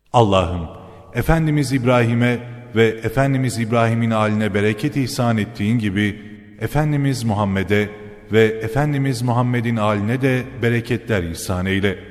Allah'ım, Efendimiz İbrahim'e ve Efendimiz İbrahim'in âline bereket ihsan ettiğin gibi, Efendimiz Muhammed'e ve Efendimiz Muhammed'in âline de bereketler ihsan eyle.